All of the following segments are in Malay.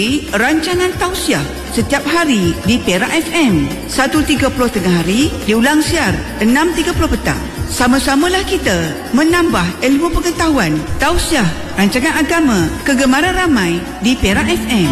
Rancangan tausiah setiap hari di Perak FM 1.30 tengah hari, diulang siar 6.30 petang. Sama-samalah kita menambah ilmu pengetahuan. Tausiah, rancangan agama kegemaran ramai di Perak FM.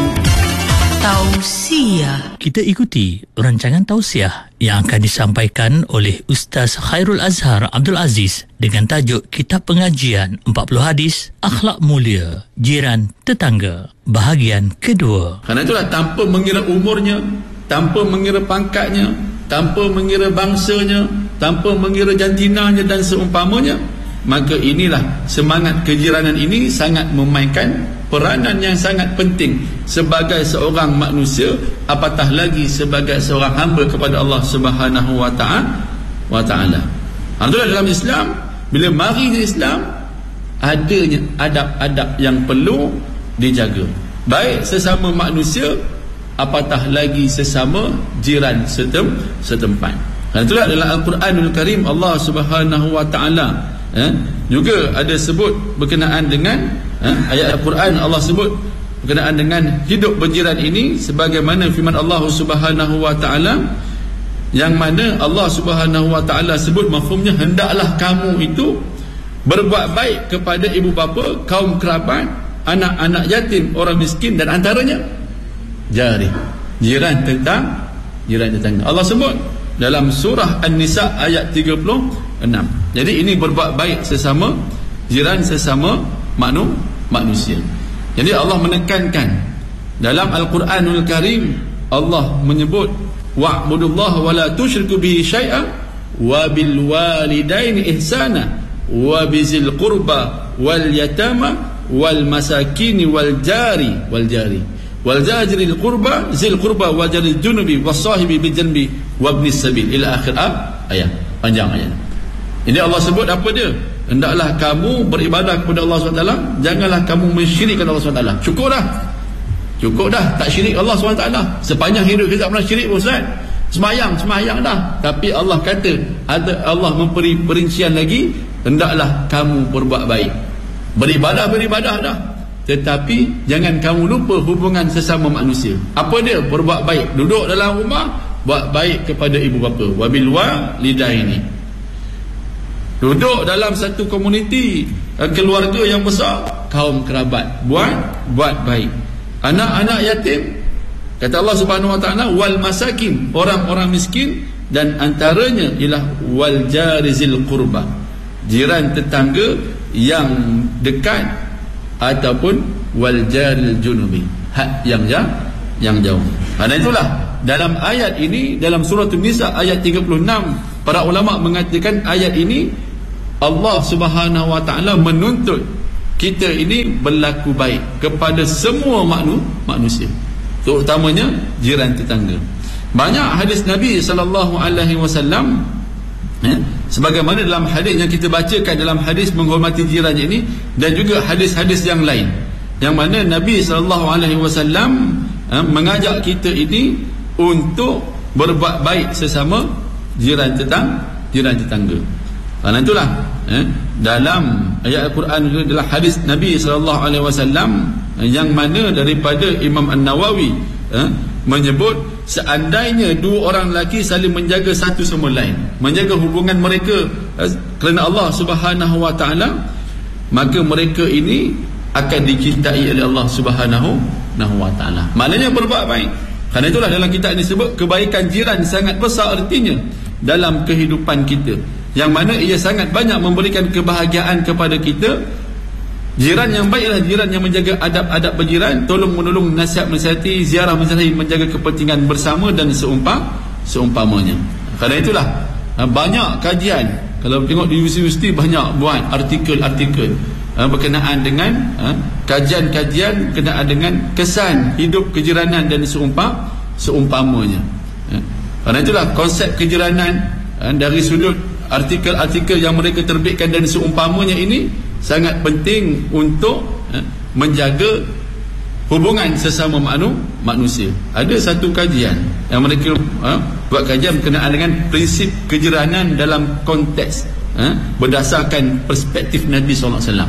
Tausiah. Kita ikuti rancangan tausiah yang akan disampaikan oleh Ustaz Khairul Azhar Abdul Aziz dengan tajuk Kitab Pengajian 40 Hadis Akhlak Mulia Jiran Tetangga, bahagian kedua. Kerana itulah, tanpa mengira umurnya, tanpa mengira pangkatnya, tanpa mengira bangsanya, tanpa mengira jantinanya dan seumpamanya, maka inilah semangat kejiranan ini sangat memainkan peranan yang sangat penting sebagai seorang manusia, apatah lagi sebagai seorang hamba kepada Allah Subhanahu wa Ta'ala. Alhamdulillah, dalam Islam, bila mari di Islam, adanya adab-adab yang perlu dijaga, baik sesama manusia, apatah lagi sesama jiran setempat. Dan itulah dalam Al-Quranul Karim Allah Subhanahu wa Ta'ala juga ada sebut berkenaan dengan ayat Al-Quran. Allah sebut berkenaan dengan hidup berjiran ini sebagaimana firman Allah Subhanahu wa Ta'ala, yang mana Allah Subhanahu wa Ta'ala sebut mafhumnya, hendaklah kamu itu berbuat baik kepada ibu bapa, kaum kerabat, anak-anak yatim, orang miskin, dan antaranya jiran tetangga. Allah sebut dalam surah An-Nisa ayat 36. Jadi ini berbuat baik sesama jiran, sesama manusia. Jadi Allah menekankan dalam Al-Quranul Karim, Allah menyebut wa'budullaha wa la tusyriku bihi syai'an wa bil walidaini ihsana wa bizil qurba wal yatama wal masakini wal jari wal jajril qurba zil qurba wa jaril junubi was sahibi bil janbi wa ibnis sabil ila akhir ayat. Panjang ayat. Ini Allah sebut apa dia? Hendaklah kamu beribadah kepada Allah SWT, janganlah kamu mensyirikkan Allah SWT. Cukup dah tak syirik Allah SWT. Sepanjang hidup kita tak pernah syirik, Ustaz. Semayang dah. Tapi Allah kata, Allah memberi perincian lagi, hendaklah kamu berbuat baik. Beribadah dah, tetapi jangan kamu lupa hubungan sesama manusia. Apa dia? Berbuat baik. Duduk dalam rumah, buat baik kepada ibu bapa. Wabil walidaini. Duduk dalam satu komuniti, keluarga yang besar, kaum kerabat, buat baik. Anak-anak yatim, kata Allah Subhanahu wa Ta'ala, wal masakin, orang-orang miskin, dan antaranya ialah wal jarizil qurba, jiran tetangga yang dekat, ataupun wal jaril junubi, hak yang jauh. Karena itulah dalam ayat ini, dalam surah An-Nisa ayat 36, para ulama mengatakan ayat ini Allah Subhanahu wa Ta'ala menuntut kita ini berlaku baik kepada semua manusia, terutamanya jiran tetangga. Banyak hadis Nabi sallallahu alaihi wasallam, sebagaimana dalam hadis yang kita bacakan, dalam hadis menghormati jiran ini, dan juga hadis-hadis yang lain, yang mana Nabi sallallahu alaihi wasallam mengajak kita ini untuk berbuat baik sesama jiran tetangga. Karena itulah dalam ayat Al-Quran, dalam hadis Nabi SAW yang mana daripada Imam An-Nawawi menyebut, seandainya dua orang lelaki saling menjaga satu sama lain, menjaga hubungan mereka kerana Allah Subhanahu wa Ta'ala, maka mereka ini akan dicintai oleh Allah Subhanahu wa Ta'ala. Maknanya berbuat baik. Karena itulah dalam kitab ini sebut kebaikan jiran sangat besar artinya dalam kehidupan kita, yang mana ia sangat banyak memberikan kebahagiaan kepada kita. Jiran yang baik adalah jiran yang menjaga adab-adab berjiran, tolong menolong, nasihat-nasihati, ziarah menziarahi, menjaga kepentingan bersama dan seumpamanya. Kerana itulah banyak kajian, kalau tengok di universiti banyak buat artikel-artikel berkenaan dengan kajian-kajian berkenaan dengan kesan hidup kejiranan dan seumpamanya. Kerana itulah konsep kejiranan dari sudut artikel-artikel yang mereka terbitkan dan seumpamanya ini sangat penting untuk menjaga hubungan sesama manusia. Ada satu kajian yang mereka buat kajian berkenaan dengan prinsip kejiranan dalam konteks berdasarkan perspektif Nabi SAW.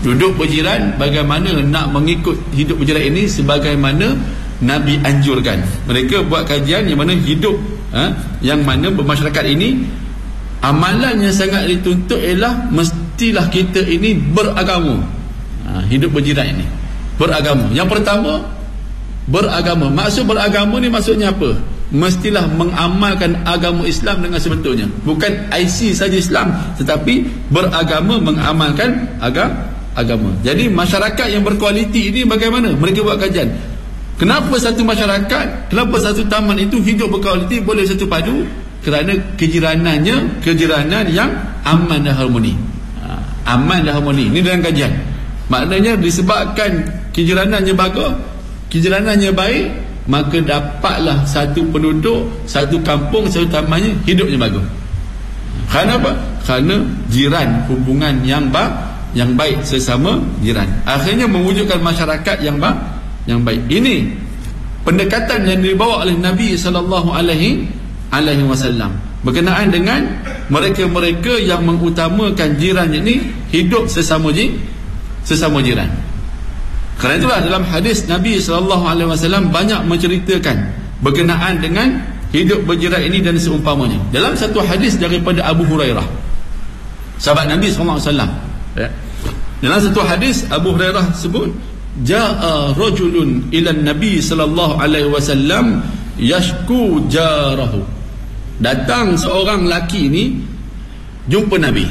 Duduk berjiran, bagaimana nak mengikut hidup berjiran ini sebagaimana Nabi anjurkan. Mereka buat kajian yang mana hidup yang mana bermasyarakat ini, amalan yang sangat dituntut ialah mestilah kita ini beragama. Hidup berjiran ini beragama. Yang pertama, beragama. Maksud beragama ni maksudnya apa? Mestilah mengamalkan agama Islam dengan sebetulnya. Bukan IC saja Islam, tetapi beragama, mengamalkan agama. Jadi masyarakat yang berkualiti ini bagaimana? Mereka buat kajian. Kenapa satu masyarakat, kenapa satu taman itu hidup berkualiti, boleh satu padu? Kerana kejiranan yang aman dan harmoni. Aman dan harmoni. Ini dalam kajian. Maknanya disebabkan kejiranannya bagus, kejiranannya baik, maka dapatlah satu penduduk, satu kampung, satu tamannya hidupnya bagus. Kerana apa? Kerana jiran, hubungan yang baik sesama jiran. Akhirnya mewujudkan masyarakat yang baik. Ini pendekatan yang dibawa oleh Nabi sallallahu alaihi wasallam berkenaan dengan mereka-mereka yang mengutamakan jiran ini hidup sesama jiran. Kerana itulah dalam hadis Nabi SAW banyak menceritakan berkenaan dengan hidup berjiran ini dan seumpamanya. Dalam satu hadis daripada Abu Hurairah, sahabat Nabi SAW, dalam satu hadis Abu Hurairah sebut, ja'a rajulun ila Nabi SAW yashku jarahu. Datang seorang lelaki ini jumpa Nabi.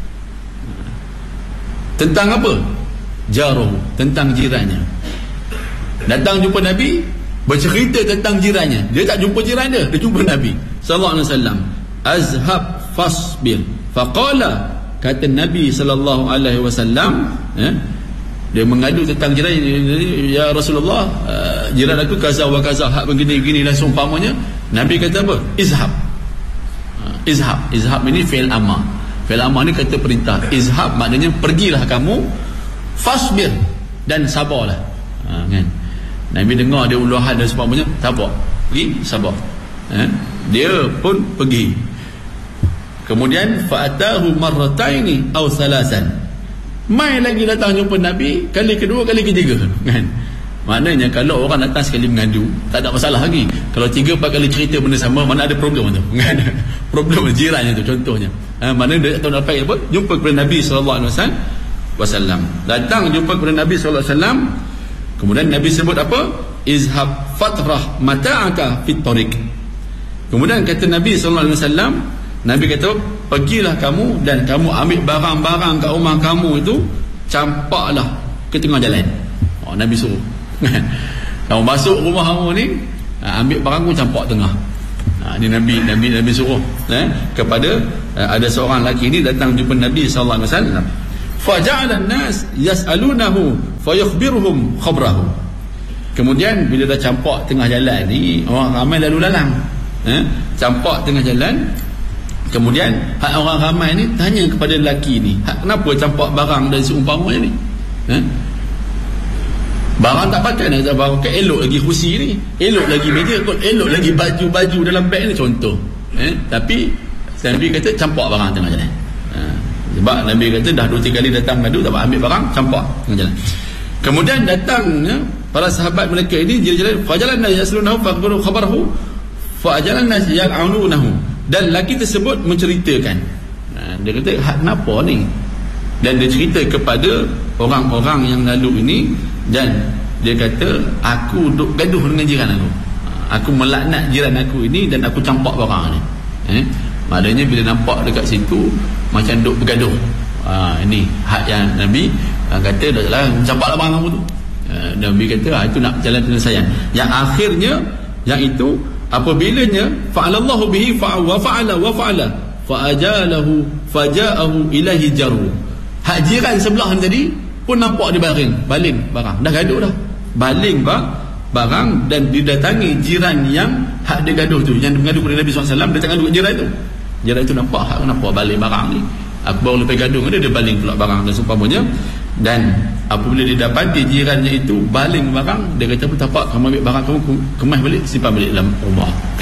Tentang apa? Jarahu, tentang jirannya. Datang jumpa Nabi, bercerita tentang jirannya. Dia tak jumpa jiran dia jumpa Nabi sallallahu alaihi wasallam. Azhab fasbir. Faqala, kata Nabi sallallahu alaihi wasallam, dia mengadu tentang jiran. Ya Rasulullah, jiran aku kaza wa kaza, hak begini-gini dan seumpamanya. Nabi kata apa? Izhab. Izhab ini fi'il amar. Fi'il amar ni kata perintah. Izhab maknanya pergilah kamu, fasbir, dan sabarlah. Kan? Nabi dengar dia uluhan dan sebagainya, sabar, pergi sabar. Dia pun pergi. Kemudian fa'atahu marrataini aw thalasan. Mai lagi datang jumpa Nabi kali kedua, kali ketiga, kan? Maknanya kalau orang datang sekali mengadu, tak ada masalah lagi. Kalau 3-4 kali cerita benda sama, mana ada problem tu? Kan? Problem jirannya tu contohnya. Maknanya dia tak dapat apa? Jumpa kepada Nabi sallallahu alaihi wasallam. Datang jumpa kepada Nabi sallallahu alaihi wasallam. Kemudian Nabi sebut apa? Izhab fatrah mata'aka fit tariq. Kemudian kata Nabi sallallahu alaihi wasallam, Nabi kata, pergilah kamu dan kamu ambil barang-barang kat rumah kamu itu, campaklah ke tengah jalan. Nabi suruh. Kamu masuk rumah kamu ni, ambil barang kamu campak tengah. Ini Nabi suruh kepada ada seorang lelaki ni datang jumpa Nabi sallallahu alaihi wasallam. Faja'ala an-nas yas'alunahu fayukhbiruhum khabrahu. Kemudian bila dah campak tengah jalan ni, orang ramai lalu lalang. Campak tengah jalan. Kemudian orang ramai ni tanya kepada lelaki ni, kenapa campak barang dan seumpamanya ni? Barang tak pakai nak barang pakai, elok lagi kursi ni, elok lagi meja kot, elok lagi baju-baju dalam beg ni contoh. Tapi Nabi kata campak barang tengah jalan. Sebab Nabi kata dah 2-3 kali datang madu, tak ambil barang, campak tengah jalan. Kemudian datang para sahabat mereka ini jalan-jalan, fajalan nas yaslunahu faqulu khabarahu fajalan nas yal'ununahu. Dan lelaki tersebut menceritakan, dia kata kenapa ni, dan dia cerita kepada orang-orang yang lalu ini. Dan dia kata, aku duk gaduh dengan jiran aku melaknat jiran aku ini dan aku campak barang ni. Maknanya bila nampak dekat situ macam duk bergaduh. Ini hak yang Nabi kata dah lah, campaklah barang kamu tu. Nabi kata itu nak jalan penyelesaian. Yang akhirnya, yang itu apabillanya fa'alallahu bihi wa fa'ala fa'ajalahu faja'ahu ilahi jaru. Hak jiran sebelah ni tadi pun nampak dia baling barang, dah gaduh dah, baling barang dan didatangi jiran yang hak dia gaduh tu, yang mengadu kepada Nabi SAW. Dia tangan jiran tu nampak hak kenapa baling barang ni, aku baru lepas gaduh dia baling pula barang dan seumpamanya. Dan apabila dia dapati jirannya itu baling barang, dia kata, tapak kamu ambil barang kamu, kemas balik, simpan balik dalam rumah.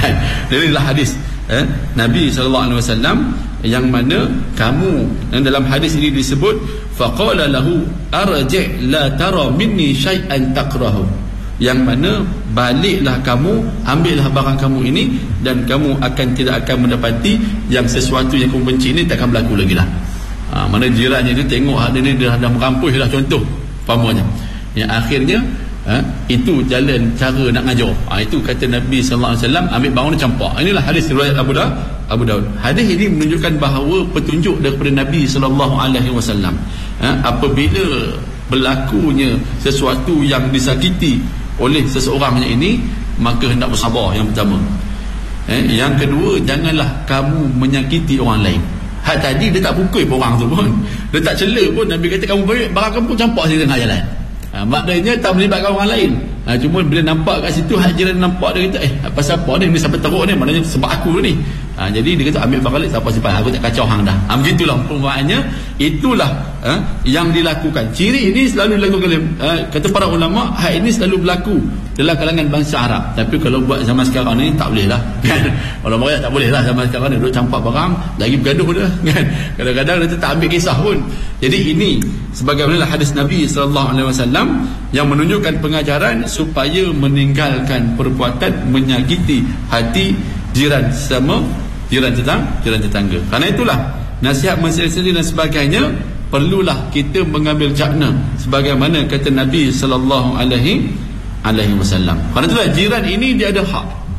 Inilah hadis Nabi SAW yang mana kamu, dalam hadis ini disebut faqala lahu arji' la tara minni syai'an takrahu, yang mana baliklah kamu, ambillah barang kamu ini, dan kamu tidak akan mendapati yang sesuatu yang kamu benci ini takkan berlaku lagi lah. Mana jirannya tu tengok ada ni dah merampuh lah, contoh pamannya, yang akhirnya itu jalan cara nak ngajar. Itu kata Nabi SAW, ambil barang ni campak. Inilah hadis riwayat Abu Daud. Hadis ini menunjukkan bahawa petunjuk daripada Nabi SAW, apabila berlakunya sesuatu yang disakiti oleh seseorangnya ini, maka hendak bersabar, yang pertama. Yang kedua, janganlah kamu menyakiti orang lain. Tadi dia tak pukul pun orang tu pun, dia tak cela pun. Nabi kata kamu beri barang kamu campak di tengah jalan. Maknanya tak melibatkan orang lain. Cuma bila nampak kat situ, hak jiran nampak, dia kata pasal apa ni sampai teruk ni, maknanya sebab aku ni. Jadi dia kata ambil barang lain, siapa simpan, aku tak kacau hang dah. Begitulah perumpamannya. Itulah yang dilakukan. Ciri ini selalu dilakukan kata para ulama, hal ini selalu berlaku dalam kalangan bangsa Arab. Tapi kalau buat zaman sekarang ni tak boleh lah, kan? Orang Melayu tak boleh lah zaman sekarang ni, duduk campak barang lagi bergaduh dah, kan? Kadang-kadang dia tak ambil kisah pun. Jadi ini sebagaimana hadis Nabi SAW yang menunjukkan pengajaran supaya meninggalkan perbuatan menyakiti hati jiran sesama, jiran tetangga. Karena itulah nasihat mensiasati dan sebagainya perlulah kita mengambil jakna sebagaimana kata Nabi sallallahu alaihi wasallam. Karena itulah jiran ini dia ada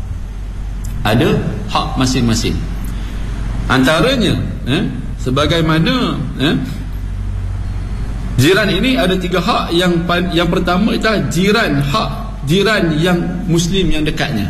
hak masing-masing. Antaranya sebagaimana jiran ini ada 3 hak. Yang pertama adalah jiran yang muslim yang dekatnya.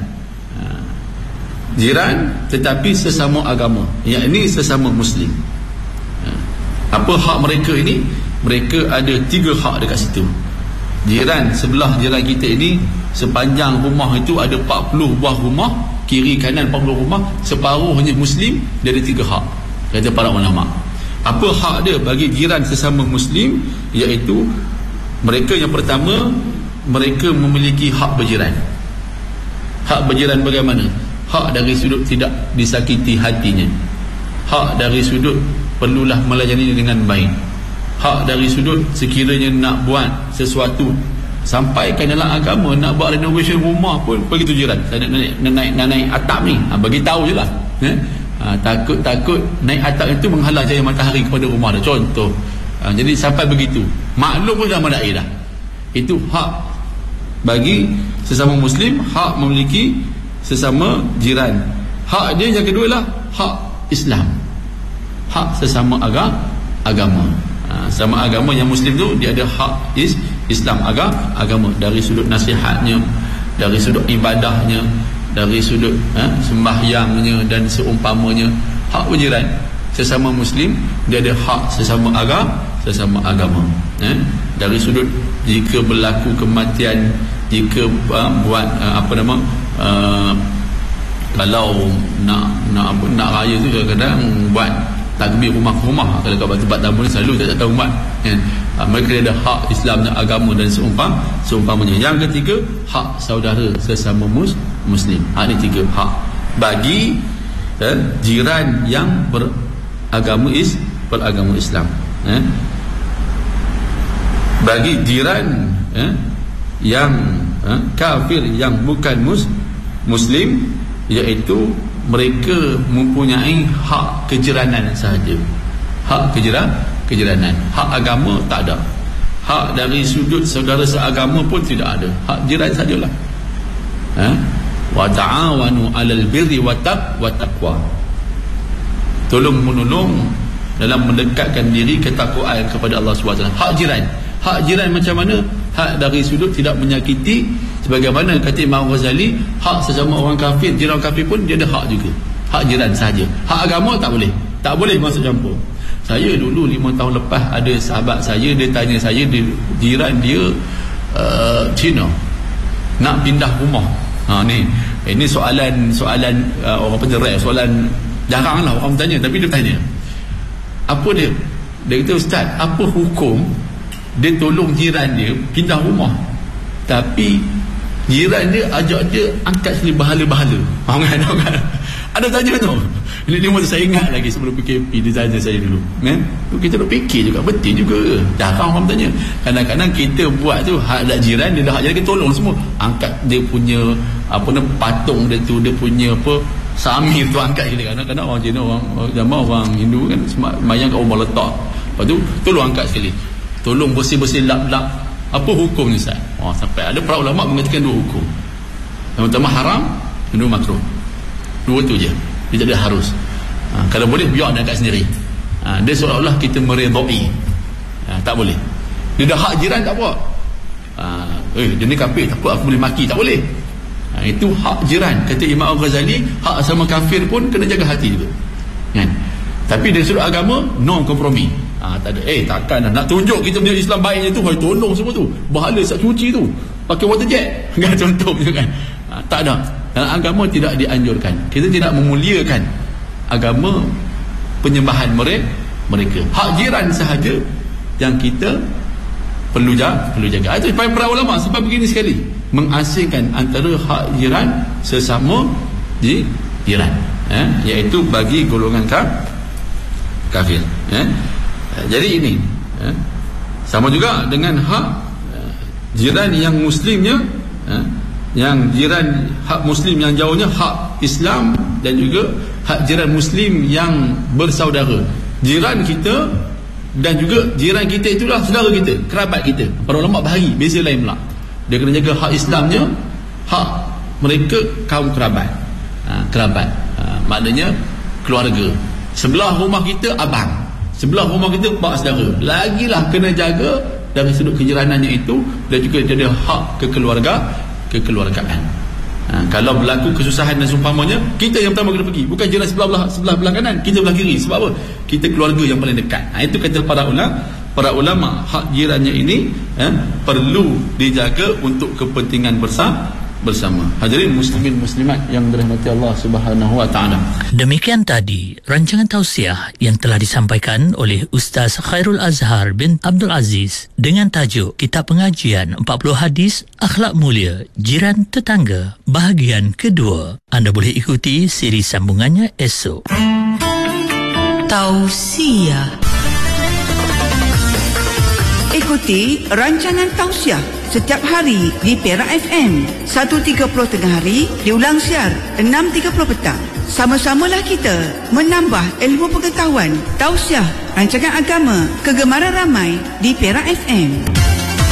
Jiran tetapi sesama agama, yakni sesama muslim. Apa hak mereka ini? Mereka ada 3 hak dekat situ. Jiran sebelah jiran kita ini, sepanjang rumah itu ada 40 buah rumah, kiri kanan 40 rumah, separuhnya muslim, dia ada 3 hak, kata para ulama. Apa hak dia bagi jiran sesama muslim? Iaitu mereka yang pertama, mereka memiliki hak berjiran. Hak berjiran bagaimana? Hak dari sudut tidak disakiti hatinya. Hak dari sudut perlulah melayani dengan baik. Hak dari sudut sekiranya nak buat sesuatu, sampaikan dalam agama, nak buat renovation rumah pun pergi tu jiran, saya nak naik atap ni, bagi tahu je lah. Takut naik atap itu menghalang cahaya matahari kepada rumah dah, contoh. Jadi sampai begitu, maklum pun dah madai dah. Itu hak bagi sesama muslim, hak memiliki sesama jiran. Hak dia yang kedua lah hak Islam, hak sesama agama. Sama agama yang muslim tu dia ada hak Islam, agama, dari sudut nasihatnya, dari sudut ibadahnya, dari sudut sembahyangnya dan seumpamanya. Hak berjiran sesama muslim, dia ada hak sesama agama. Dari sudut jika berlaku kematian, jika buat kalau nak raya tu kadang-kadang buat takbir rumah ke rumah. Kalau kat tempat tamu ni selalu tak tahu umat, kan? Mereka ada hak Islam dan agama dan seumpamanya. Yang ketiga, hak saudara sesama muslim. Ini 3 hak bagi jiran yang beragama Islam. Bagi jiran yang kafir, yang bukan muslim, iaitu mereka mempunyai hak kejiranan sahaja. Hak kejiranan. Hak agama tak ada. Hak dari sudut saudara seagama pun tidak ada. Hak jiran sajalah. Wa ta'awanu 'alal birri wa taqwa. Tolong menolong dalam mendekatkan diri ketakwaan kepada Allah SWT. Hak jiran. Hak jiran macam mana? Hak dari sudut tidak menyakiti, sebagaimana kata Imam Ghazali, hak sesama orang kafir, jiran kafir pun dia ada hak juga. Hak jiran saja. Hak agama tak boleh masuk campur. Saya dulu 5 tahun lepas ada sahabat saya, dia tanya saya, jiran dia Cina nak pindah rumah. Ini soalan orang pencerai, soalan jarang lah orang tanya, tapi dia tanya apa dia kata, ustaz, apa hukum dia tolong jiran dia pindah rumah, tapi jiran dia ajak dia angkat sekali bahala-bahala. Faham kan? Ada tanya tu. Ini masa saya ingat lagi sebelum PKP dia tanya saya dulu. Kan? Kita duk fikir juga, betul juga ke? Jarang orang tanya. Kadang-kadang kita buat tu hak dak jiran, dia dah hak jiran kita tolong semua. Angkat dia punya patung dia tu, dia punya samir tu angkat kita. Kadang-kadang orang Cina, orang Hindu kan sembahyang kat rumah letak. Lepas tu tolong angkat sekali. Tolong bersih-bersih lap-lap. Apa hukum ni Ustaz? Sampai ada para ulama mengatakan 2 hukum. Yang pertama haram, kedua makruh. 2 tu je. Dia tak ada harus. Kalau boleh biar dia angkat sendiri. Dia seolah-olah kita meredai. Tak boleh. Dia dah hak jiran tak apa. Dia ni kafir, tak apa, aku boleh maki, tak boleh. Itu hak jiran. Kata Imam Al-Ghazali, hak sama kafir pun kena jaga hati juga. Kan? Tapi dari sudut agama, no kompromi. Tak ada. Takkan nak tunjuk kita punya Islam baiknya tu, hai tolong semua tu. Bahala saat cuci tu, pakai water jet. Kan contohnya kan. Tak ada. Dalam agama tidak dianjurkan. Kita tidak memuliakan agama penyembahan mereka. Hak jiran sahaja yang kita perlu jaga. Itu para ulama sebab begini sekali, mengasingkan antara hak jiran sesama jiran, iaitu bagi golongan kafir. Jadi ini sama juga dengan hak jiran yang muslimnya, yang jiran hak muslim yang jauhnya, hak Islam, dan juga hak jiran muslim yang bersaudara. Jiran kita dan juga jiran kita itulah saudara kita, kerabat kita. Para ulama bahagi beza lain pula. Dia kena jaga hak Islamnya, hak mereka kaum kerabat. Maknanya keluarga. Sebelah rumah kita abang, sebelah rumah kita pak saudara. Lagilah kena jaga dari sudut kejiranannya itu, dan juga dia ada hak kekeluargaan. Kalau berlaku kesusahan dan seumpamanya, kita yang pertama kena pergi, bukan jiran sebelah belah kanan, kita belah kiri. Sebab apa? Kita keluarga yang paling dekat. Itu kata para ulama, hak jirannya ini perlu dijaga untuk kepentingan bersama. Hadirin muslimin muslimat yang dirahmati Allah Subhanahu wa taala. Demikian tadi rancangan tausiah yang telah disampaikan oleh Ustaz Khairul Azhar bin Abdul Aziz dengan tajuk Kitab Pengajian 40 Hadis Akhlak Mulia Jiran Tetangga bahagian kedua. Anda boleh ikuti siri sambungannya esok. Tausiah. Ikuti rancangan tausiah setiap hari di Perak FM 1.30 tengah hari, diulang siar 6.30 petang. Sama-samalah kita menambah ilmu pengetahuan. Tausiah rancangan agama kegemaran ramai di Perak FM.